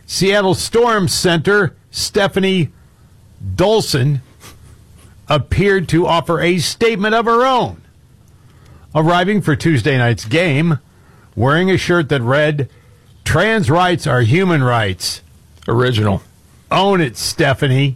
Seattle Storm center Stephanie Dolson appeared to offer a statement of her own, arriving for Tuesday night's game wearing a shirt that read, "Trans rights are human rights." Original. Own it, Stephanie.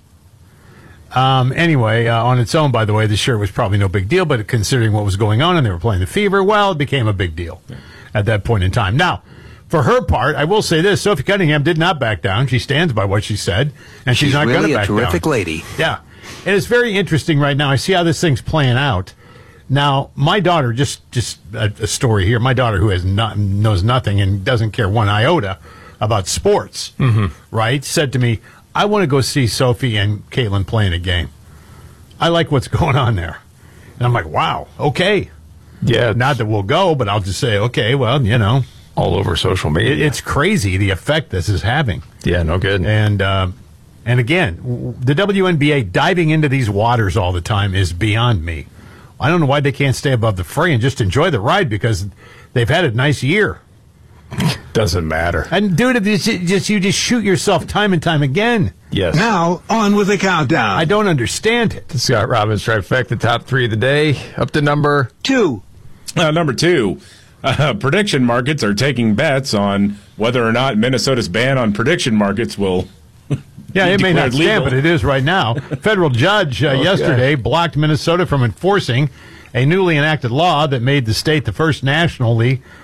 Anyway, on its own, by the way, the shirt was probably no big deal, but considering what was going on and they were playing the Fever, well, it became a big deal at that point in time. Now, for her part, I will say this, Sophie Cunningham did not back down. She stands by what she said, and she's not going to back down. She's really a terrific lady. Yeah. And it's very interesting right now. I see how this thing's playing out. Now, my daughter, just a story here. My daughter, who knows nothing and doesn't care one iota about sports, right, said to me, "I want to go see Sophie and Caitlin playing a game. I like what's going on there." And I'm like, wow, okay. Yeah. Not that we'll go, but I'll just say, okay, well, all over social media. It's crazy the effect this is having. Yeah, no good. And again, the WNBA diving into these waters all the time is beyond me. I don't know why they can't stay above the fray and just enjoy the ride, because they've had a nice year. Doesn't matter. And dude, you just shoot yourself time and time again. Yes. Now, on with the countdown. I don't understand it. Scott Robbins trifecta, top 3 of the day, up to number 2. Number 2, prediction markets are taking bets on whether or not Minnesota's ban on prediction markets will Yeah, it may not stand, legal. but it is right now. Federal judge yesterday blocked Minnesota from enforcing a newly enacted law that made the state the first national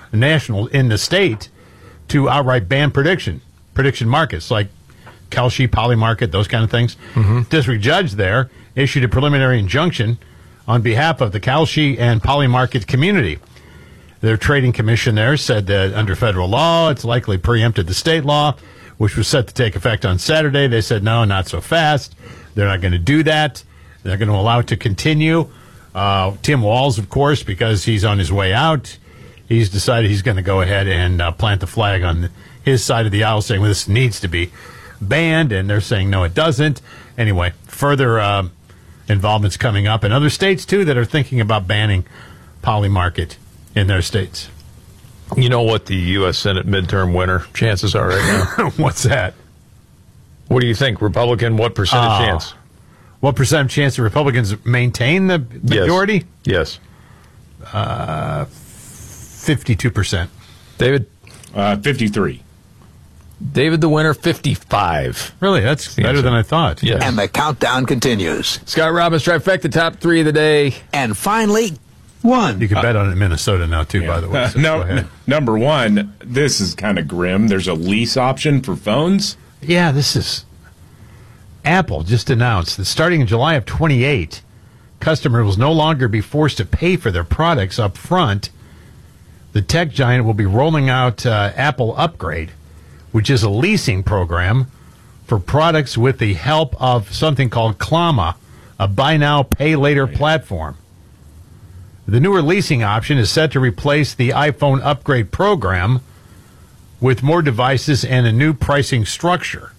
in the state to outright ban prediction markets like Kalshi, Polymarket, those kind of things. District judge there issued a preliminary injunction on behalf of the Kalshi and Polymarket community. Their trading commission there said that under federal law, it's likely preempted the state law, which was set to take effect on Saturday. They said, no, not so fast. They're not going to do that. They're going to allow it to continue. Tim Walz, of course, because he's on his way out, he's decided he's going to go ahead and plant the flag on his side of the aisle, saying, well, this needs to be banned, and they're saying, no, it doesn't. Anyway, further involvement's coming up in other states, too, that are thinking about banning Polymarket in their states. You know what the U.S. Senate midterm winner chances are right now? What's that? What do you think? Republican, what percentage chance? What percent chance the Republicans maintain the majority? Yes. 52%. David? 53. David the winner, 55. Really? That's better than I thought. Yes. And the countdown continues. Scott Robbins trifecta, top 3 of the day. And finally, 1. You can bet on it, Minnesota now, too, by the way. So go ahead. Number 1, this is kind of grim. There's a lease option for phones. Yeah, this is... Apple just announced that starting in July of 28, customers will no longer be forced to pay for their products up front. The tech giant will be rolling out Apple Upgrade, which is a leasing program for products with the help of something called Klarna, a buy now, pay later platform. The newer leasing option is set to replace the iPhone upgrade program with more devices and a new pricing structure.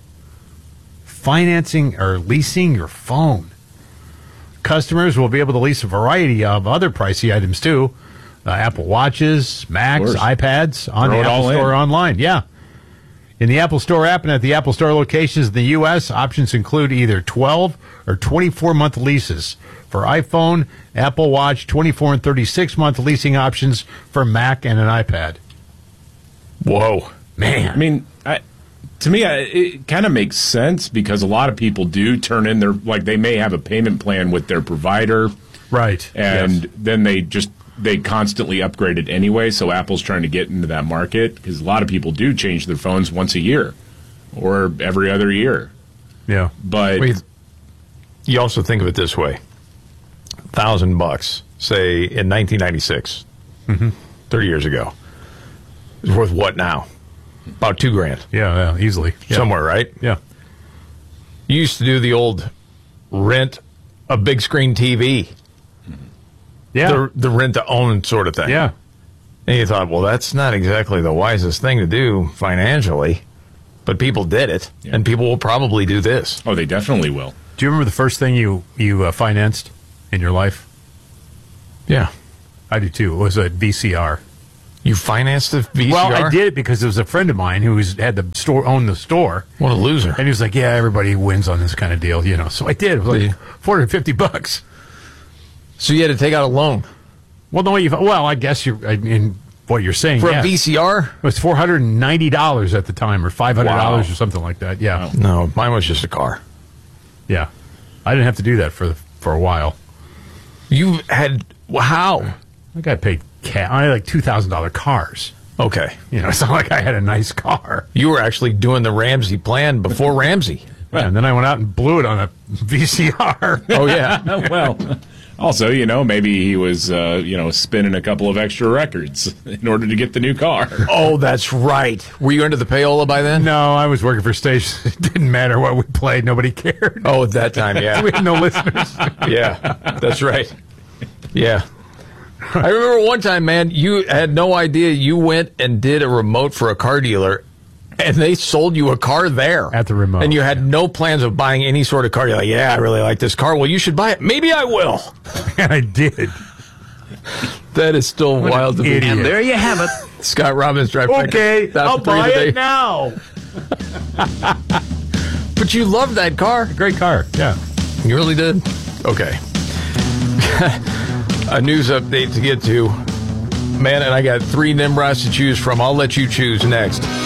Financing or leasing your phone. Customers will be able to lease a variety of other pricey items too. Apple Watches, Macs, iPads on the Apple Store online. Yeah. In the Apple Store app and at the Apple Store locations in the U.S., options include either 12 or 24-month leases for iPhone, Apple Watch, 24 and 36-month leasing options for Mac and an iPad. Whoa. Man. I mean, to me, it kind of makes sense because a lot of people do turn in their, like, they may have a payment plan with their provider. Right. And then they constantly upgrade it anyway. So Apple's trying to get into that market because a lot of people do change their phones once a year or every other year. Yeah. But you also think of it this way. $1,000, say, in 1996, 30 years ago, is worth what now? About $2,000. Yeah, easily. Yeah. Somewhere, right? Yeah. You used to do the old rent a big screen TV. Yeah. The rent to own sort of thing. Yeah. And you thought, well, that's not exactly the wisest thing to do financially, but people did it, and people will probably do this. Oh, they definitely will. Do you remember the first thing you financed in your life? Yeah. I do too. It was a VCR. You financed the VCR? Well, I did it because there was a friend of mine who had the store, owned the store. What a loser. And he was like, yeah, everybody wins on this kind of deal, you know. So I did. It was like $450. So you had to take out a loan? Well, no, I guess in what you're saying. For yeah. a VCR? It was $490 at the time, or $500 Wow. or something like that. Yeah. Wow. No, mine was just a car. Yeah. I didn't have to do that for a while. You had, how? I got paid cash. I had like $2,000 cars. Okay. You know, it's not like I had a nice car. You were actually doing the Ramsey plan before Ramsey. And then I went out and blew it on a VCR. Oh, yeah. Well, also, maybe he was, spinning a couple of extra records in order to get the new car. Oh, that's right. Were you under the payola by then? No, I was working for stations. It didn't matter what we played. Nobody cared. Oh, at that time, yeah. We had no listeners. Yeah, that's right. Yeah. I remember one time, man, you had no idea. You went and did a remote for a car dealer, and they sold you a car there. At the remote. And you had no plans of buying any sort of car. You're like, yeah, I really like this car. Well, you should buy it. Maybe I will. And I did. That is still wild to me. idiot. And there you have it. Scott Robbins, Drive Back. Okay, That's I'll the three buy today. it now. But you loved that car. Great car. Yeah. You really did? Okay. A news update to get to. Man, and I got 3 Nimrods to choose from. I'll let you choose next.